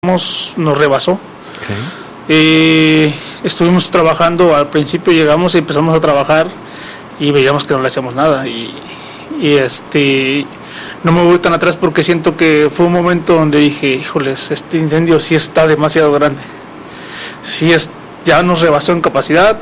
nos rebasó. Okay. Estuvimos trabajando, al principio llegamos y empezamos a trabajar y veíamos que no le hacíamos nada y no me voy tan atrás porque siento que fue un momento donde dije, híjoles, este incendio sí está demasiado grande, ya nos rebasó en capacidad,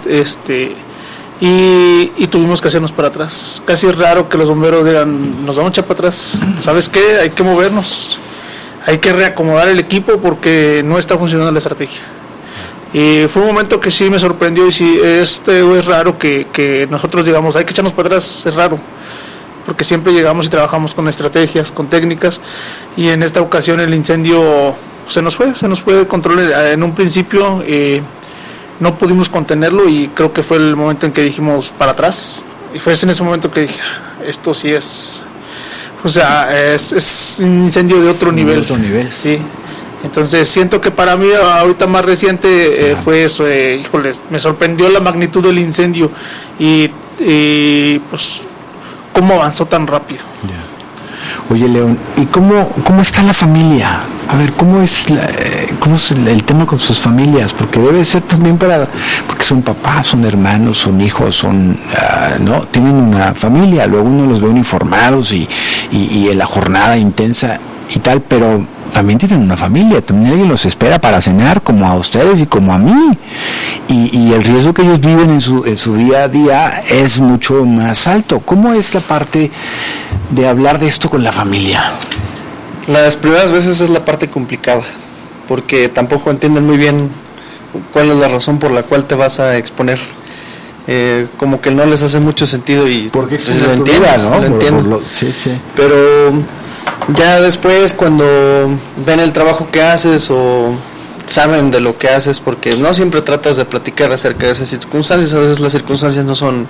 y tuvimos que hacernos para atrás. Casi es raro que los bomberos digan, nos vamos a echar para atrás, ¿sabes qué? Hay que movernos, hay que reacomodar el equipo porque no está funcionando la estrategia. Y fue un momento que sí me sorprendió y sí, es raro que nosotros digamos, hay que echarnos para atrás, es raro, porque siempre llegamos y trabajamos con estrategias, con técnicas, y en esta ocasión el incendio se nos fue de control. En un principio no pudimos contenerlo y creo que fue el momento en que dijimos para atrás, y fue en ese momento que dije, esto sí es... es un incendio de otro nivel. Sí. Entonces siento que para mí ahorita más reciente fue eso, híjoles, me sorprendió la magnitud del incendio y pues cómo avanzó tan rápido. Yeah. Oye, León, ¿y cómo está la familia? A ver, ¿cómo es el tema con sus familias? Porque debe ser también porque son papás, son hermanos, son hijos, ¿no? Tienen una familia, luego uno los ve uniformados y en la jornada intensa y tal, pero también tienen una familia, también alguien los espera para cenar, como a ustedes y como a mí, y el riesgo que ellos viven en su día a día es mucho más alto. ¿Cómo es la parte de hablar de esto con la familia? Las primeras veces es la parte complicada, porque tampoco entienden muy bien cuál es la razón por la cual te vas a exponer. Como que no les hace mucho sentido y porque lo entienden, ¿no? Lo entienden. Sí. Pero ya después, cuando ven el trabajo que haces o saben de lo que haces, porque no siempre tratas de platicar acerca de esas circunstancias, a veces las circunstancias no son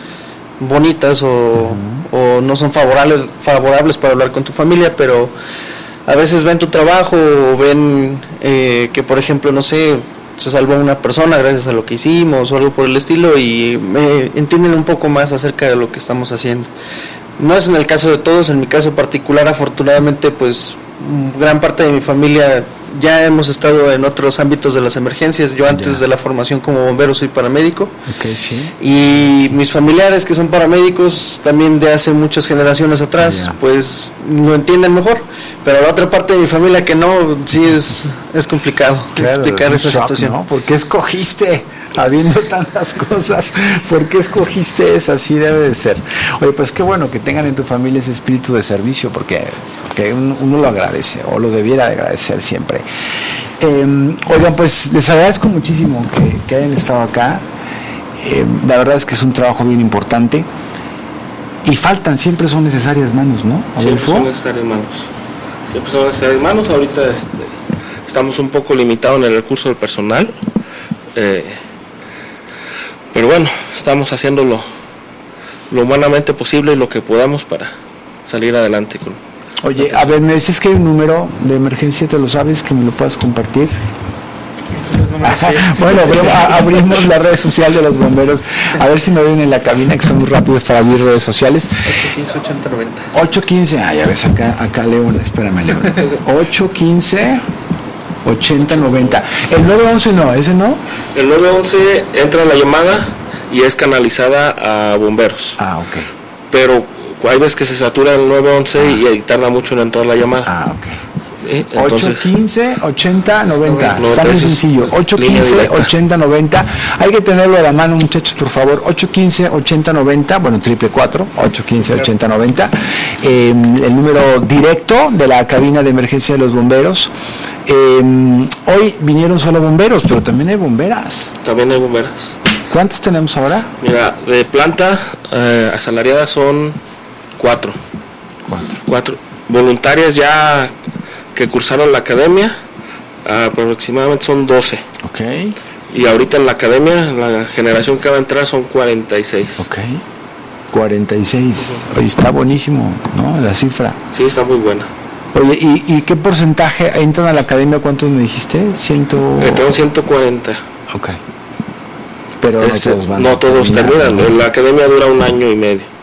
bonitas o no son favorables para hablar con tu familia, pero a veces ven tu trabajo o ven que, por ejemplo, no sé, se salvó una persona gracias a lo que hicimos o algo por el estilo, y entienden un poco más acerca de lo que estamos haciendo. No es en el caso de todos, en mi caso particular, afortunadamente, pues gran parte de mi familia ya hemos estado en otros ámbitos de las emergencias. Yo antes de la formación como bombero soy paramédico. Okay, sí. Y mis familiares que son paramédicos también de hace muchas generaciones atrás, pues lo entienden mejor. Pero la otra parte de mi familia que no, sí es complicado explicar esa situación. ¿No? ¿Por qué escogiste? Habiendo tantas cosas, ¿por qué escogiste esa? Así debe de ser. Oye, pues qué bueno que tengan en tu familia ese espíritu de servicio, porque uno lo agradece, o lo debiera agradecer siempre. Oigan, pues les agradezco muchísimo que hayan estado acá. La verdad es que es un trabajo bien importante. Y siempre son necesarias manos, ¿no? Siempre son necesarias manos. Ahorita estamos un poco limitados en el recurso del personal. Pero bueno, estamos haciendo lo humanamente posible y lo que podamos para salir adelante con... Oye, a ver, me dices que hay un número de emergencia, ¿te lo sabes? Que me lo puedas compartir. Bueno, abrimos la red social de los bomberos, a ver si me ven en la cabina, que son muy rápidos para abrir redes sociales. 815, ya ves, acá León, espérame, León. 815 8090. El 911 no, ese no. El 911 entra en la llamada y es canalizada a bomberos. Ok. Pero hay veces que se satura el 911 y tarda mucho en entrar la llamada. Ok. Entonces, 815 8090. Está muy sencillo. 815 8090. Hay que tenerlo a la mano, muchachos, por favor. 815 8090. Bueno, 444 815 8090. El número directo de la cabina de emergencia de los bomberos. Hoy vinieron solo bomberos, pero también hay bomberas. ¿Cuántas tenemos ahora? Mira, de planta asalariadas son 4. Voluntarias ya que cursaron la academia, aproximadamente son 12. Okay. Y ahorita en la academia, la generación que va a entrar son 46. Okay. 46. Oye, está buenísimo, ¿no? La cifra. Sí, está muy buena. Oye, ¿y qué porcentaje entran a la academia? ¿Cuántos me dijiste? Tengo 140. Ok. Pero no todos van. No todos terminan. La academia dura 1 año y medio.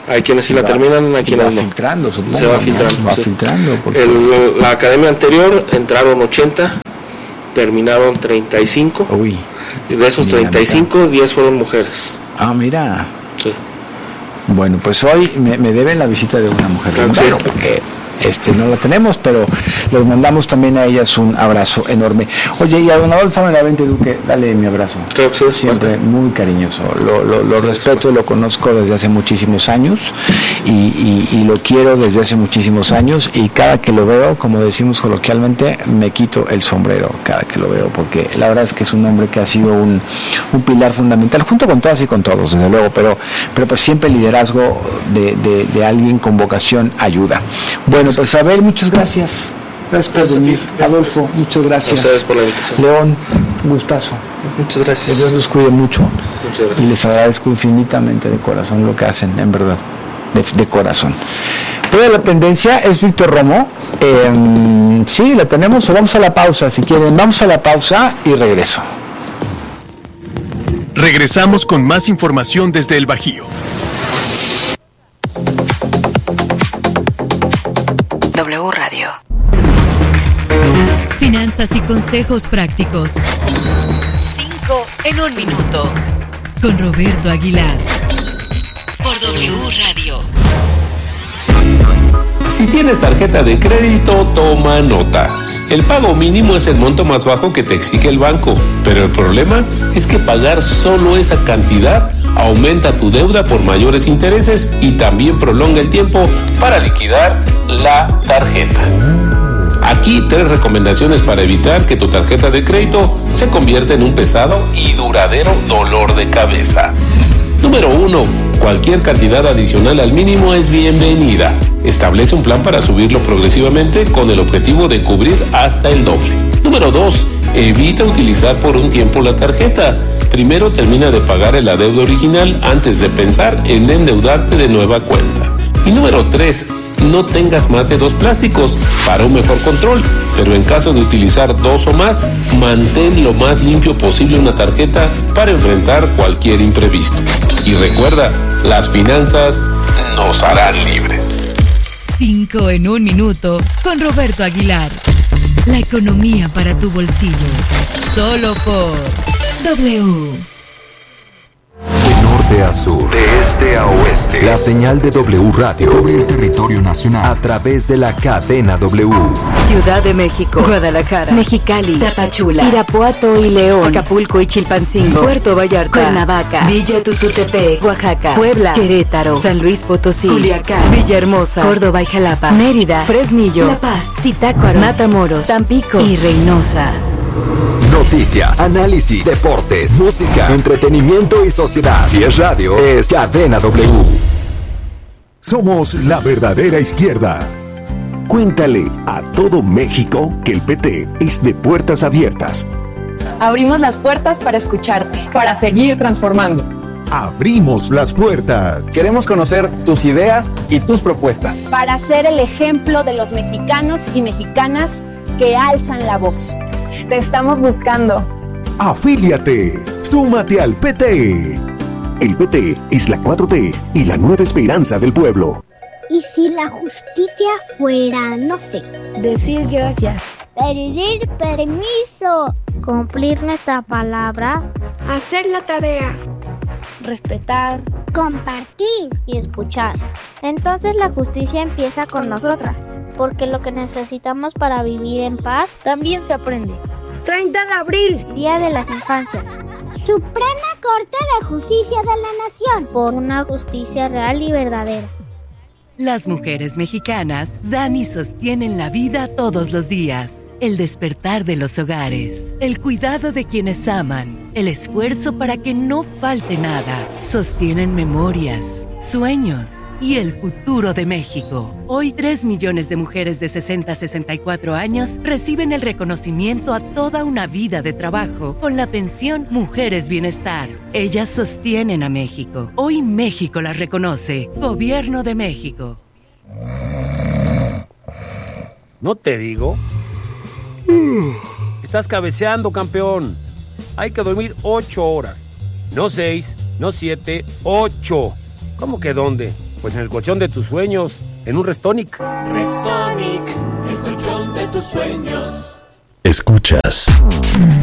Hay quienes sí la terminan, hay quienes no. Filtrando, supongo. Se va filtrando. Va sí. filtrando. Porque... La academia anterior entraron 80, terminaron 35. Uy. Y de esos 35, 10 fueron mujeres. Ah, mira. Sí. Bueno, pues hoy me deben la visita de una mujer. Claro, claro, sí. porque no la tenemos, pero les mandamos también a ellas un abrazo enorme. Oye, y a don Adolfo Benavente Duque, dale mi abrazo. Creo que sí, siempre muy cariñoso. Lo sí, respeto, lo conozco desde hace muchísimos años y lo quiero desde hace muchísimos años, y cada que lo veo, como decimos coloquialmente, me quito el sombrero cada que lo veo, porque la verdad es que es un hombre que ha sido un pilar fundamental, junto con todas y con todos, desde luego, pero pues siempre el liderazgo de alguien con vocación ayuda. Bueno, pues Abel, muchas gracias. Gracias por venir. Adolfo, muchas gracias. A ustedes por la invitación. León, gustazo. Muchas gracias. Que Dios los cuide mucho. Muchas gracias. Y les agradezco infinitamente de corazón lo que hacen, en verdad. De corazón. Pero la tendencia es Víctor Romo. Sí, la tenemos, o vamos a la pausa, si quieren. Vamos a la pausa y regreso. Regresamos con más información desde el Bajío. W Radio. Finanzas y consejos prácticos. 5 en 1 minuto. Con Roberto Aguilar. Por W Radio. Si tienes tarjeta de crédito, toma nota. El pago mínimo es el monto más bajo que te exige el banco, pero el problema es que pagar solo esa cantidad aumenta tu deuda por mayores intereses y también prolonga el tiempo para liquidar la tarjeta. Aquí 3 recomendaciones para evitar que tu tarjeta de crédito se convierta en un pesado y duradero dolor de cabeza. Número 1. Cualquier cantidad adicional al mínimo es bienvenida. Establece un plan para subirlo progresivamente con el objetivo de cubrir hasta el doble. Número 2. Evita utilizar por un tiempo la tarjeta. Primero termina de pagar el adeudo original antes de pensar en endeudarte de nueva cuenta. Y número 3. No tengas más de 2 plásticos para un mejor control, pero en caso de utilizar 2 o más, mantén lo más limpio posible una tarjeta para enfrentar cualquier imprevisto. Y recuerda, las finanzas nos harán libres. 5 en 1 minuto con Roberto Aguilar. La economía para tu bolsillo. Solo por W. De norte a sur, de este a oeste, la señal de W Radio cubre el territorio nacional a través de la cadena W. Ciudad de México, Guadalajara, Mexicali, Tapachula, Irapuato y León, Acapulco y Chilpancingo, Puerto Vallarta, Cuernavaca, Villa Tututepec, Oaxaca, Puebla, Querétaro, San Luis Potosí, Culiacán, Villahermosa, Córdoba y Jalapa, Mérida, Fresnillo, La Paz, Zitácuaro, Matamoros, Tampico y Reynosa. Noticias, análisis, deportes, música, entretenimiento y sociedad. Si es radio, es Cadena W. Somos la verdadera izquierda. Cuéntale a todo México que el PT es de puertas abiertas. Abrimos las puertas para escucharte, para seguir transformando. Abrimos las puertas. Queremos conocer tus ideas y tus propuestas. Para ser el ejemplo de los mexicanos y mexicanas que alzan la voz. Te estamos buscando. Afíliate. Súmate al PT. El PT es la 4T y la nueva esperanza del pueblo. ¿Y si la justicia fuera, no sé, decir gracias, pedir permiso, cumplir nuestra palabra, hacer la tarea, respetar, compartir y escuchar? Entonces la justicia empieza con nosotras, porque lo que necesitamos para vivir en paz también se aprende. 30 de abril, Día de las Infancias. Suprema Corte de Justicia de la Nación, por una justicia real y verdadera. Las mujeres mexicanas dan y sostienen la vida todos los días. El despertar de los hogares, el cuidado de quienes aman, el esfuerzo para que no falte nada, sostienen memorias, sueños y el futuro de México. Hoy 3 millones de mujeres de 60 a 64 años reciben el reconocimiento a toda una vida de trabajo con la pensión Mujeres Bienestar. Ellas sostienen a México. Hoy México las reconoce. Gobierno de México. ¿No te digo? Estás cabeceando, campeón. Hay que dormir 8 horas. No 6, no 7, 8. ¿Cómo que dónde? Pues en el colchón de tus sueños, en un Restonic. Restonic, el colchón de tus sueños. Escuchas